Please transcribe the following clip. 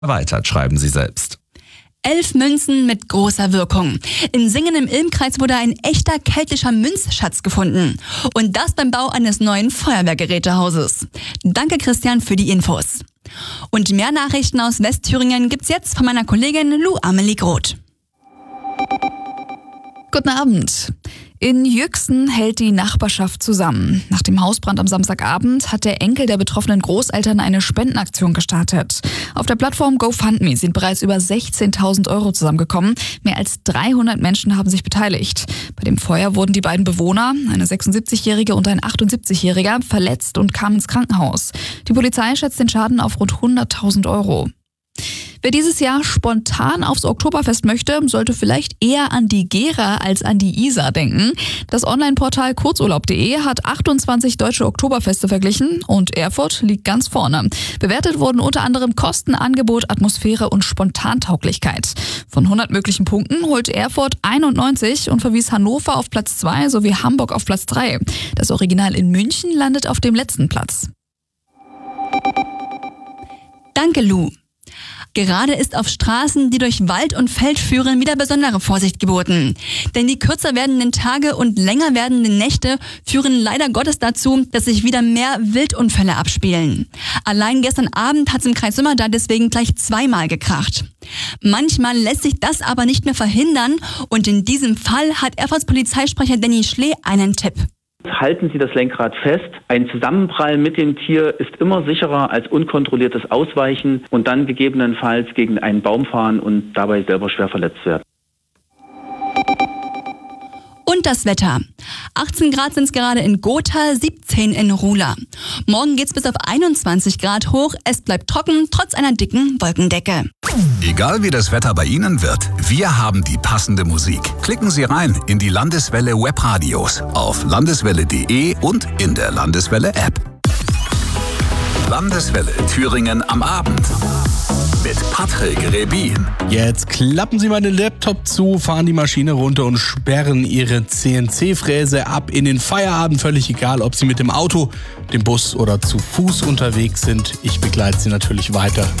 erweitert, schreiben sie selbst. 11 Münzen mit großer Wirkung. In Singen im Ilmkreis wurde ein echter keltischer Münzschatz gefunden. Und das beim Bau eines neuen Feuerwehrgerätehauses. Danke Christian für die Infos. Und mehr Nachrichten aus Westthüringen gibt's jetzt von meiner Kollegin Lou Amelie Groth. Guten Abend. In Jüchsen hält die Nachbarschaft zusammen. Nach dem Hausbrand am Samstagabend hat der Enkel der betroffenen Großeltern eine Spendenaktion gestartet. Auf der Plattform GoFundMe sind bereits über 16.000 € zusammengekommen. Mehr als 300 Menschen haben sich beteiligt. Bei dem Feuer wurden die beiden Bewohner, eine 76-Jährige und ein 78-Jähriger, verletzt und kamen ins Krankenhaus. Die Polizei schätzt den Schaden auf rund 100.000 €. Wer dieses Jahr spontan aufs Oktoberfest möchte, sollte vielleicht eher an die Gera als an die Isar denken. Das Online-Portal kurzurlaub.de hat 28 deutsche Oktoberfeste verglichen und Erfurt liegt ganz vorne. Bewertet wurden unter anderem Kosten, Angebot, Atmosphäre und Spontantauglichkeit. Von 100 möglichen Punkten holt Erfurt 91 und verwies Hannover auf Platz 2 sowie Hamburg auf Platz 3. Das Original in München landet auf dem letzten Platz. Danke, Lou. Gerade ist auf Straßen, die durch Wald und Feld führen, wieder besondere Vorsicht geboten. Denn die kürzer werdenden Tage und länger werdenden Nächte führen leider Gottes dazu, dass sich wieder mehr Wildunfälle abspielen. Allein gestern Abend hat es im Kreis Sümmerda deswegen gleich zweimal gekracht. Manchmal lässt sich das aber nicht mehr verhindern und in diesem Fall hat Erfurts Polizeisprecher Danny Schlee einen Tipp. Halten Sie das Lenkrad fest. Ein Zusammenprall mit dem Tier ist immer sicherer als unkontrolliertes Ausweichen und dann gegebenenfalls gegen einen Baum fahren und dabei selber schwer verletzt werden. Und das Wetter. 18 Grad sind es gerade in Gotha, 17 in Rula. Morgen geht's bis auf 21 Grad hoch. Es bleibt trocken, trotz einer dicken Wolkendecke. Egal wie das Wetter bei Ihnen wird, wir haben die passende Musik. Klicken Sie rein in die Landeswelle Webradios auf landeswelle.de und in der Landeswelle App. Landeswelle Thüringen am Abend mit Patrick Rebin. Jetzt klappen Sie mal den Laptop zu, fahren die Maschine runter und sperren Ihre CNC-Fräse ab in den Feierabend. Völlig egal, ob Sie mit dem Auto, dem Bus oder zu Fuß unterwegs sind. Ich begleite Sie natürlich weiter